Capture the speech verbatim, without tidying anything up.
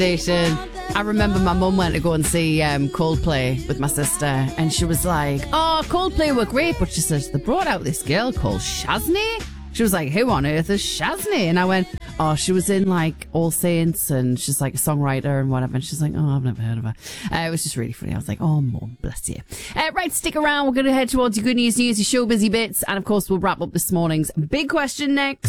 station. I remember my mum went to go and see um, Coldplay with my sister, and she was like, oh, Coldplay were great, but she says, they brought out this girl called Shaznay. She was like, who on earth is Shaznay? And I went, oh, she was in like All Saints, and she's like a songwriter and whatever. And she's like, oh, I've never heard of her. Uh, it was just really funny. I was like, oh, mum, bless you. Uh, right, stick around. We're going to head towards your good news, news, your show busy bits. And of course, we'll wrap up this morning's big question next.